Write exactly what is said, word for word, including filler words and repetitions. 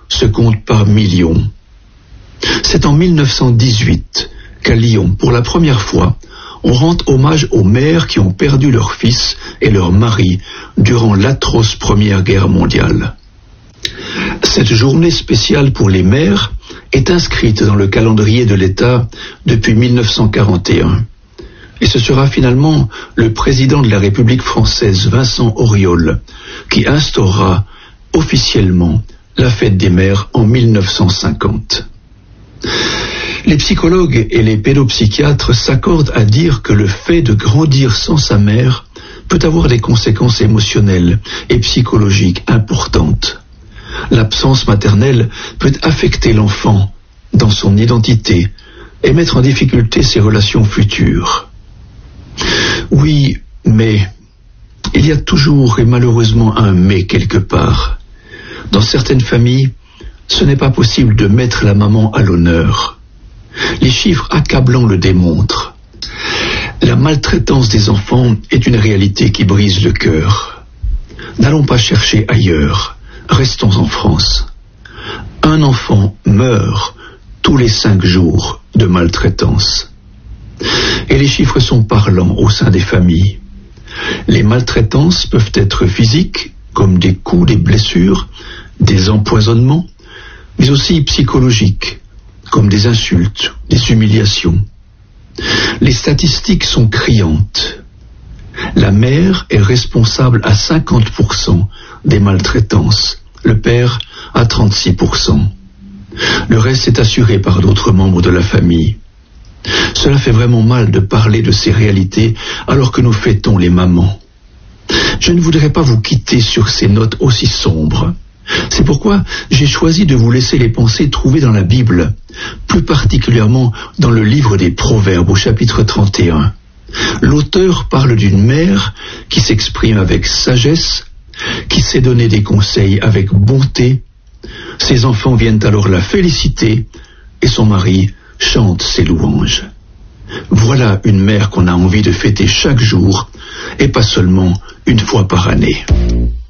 se comptent par millions. C'est en mille neuf cent dix-huit qu'à Lyon, pour la première fois, on rend hommage aux mères qui ont perdu leur fils et leur mari durant l'atroce Première Guerre mondiale. Cette journée spéciale pour les mères est inscrite dans le calendrier de l'État depuis mille neuf cent quarante et un. Et ce sera finalement le président de la République française, Vincent Auriol, qui instaurera officiellement la fête des mères en mille neuf cent cinquante. Les psychologues et les pédopsychiatres s'accordent à dire que le fait de grandir sans sa mère peut avoir des conséquences émotionnelles et psychologiques importantes. L'absence maternelle peut affecter l'enfant dans son identité et mettre en difficulté ses relations futures. Oui, mais il y a toujours et malheureusement un mais quelque part. Dans certaines familles, ce n'est pas possible de mettre la maman à l'honneur. Les chiffres accablants le démontrent. La maltraitance des enfants est une réalité qui brise le cœur. N'allons pas chercher ailleurs, restons en France. Un enfant meurt tous les cinq jours de maltraitance. Et les chiffres sont parlants au sein des familles. Les maltraitances peuvent être physiques, comme des coups, des blessures, des empoisonnements, mais aussi psychologiques, comme des insultes, des humiliations. Les statistiques sont criantes. La mère est responsable à cinquante pour cent des maltraitances, le père à trente-six pour cent. Le reste est assuré par d'autres membres de la famille. Cela fait vraiment mal de parler de ces réalités alors que nous fêtons les mamans. Je ne voudrais pas vous quitter sur ces notes aussi sombres. C'est pourquoi j'ai choisi de vous laisser les pensées trouvées dans la Bible, plus particulièrement dans le livre des Proverbes au chapitre trente et un. L'auteur parle d'une mère qui s'exprime avec sagesse, qui sait donner des conseils avec bonté. Ses enfants viennent alors la féliciter et son mari chante ses louanges. Voilà une mère qu'on a envie de fêter chaque jour et pas seulement une fois par année.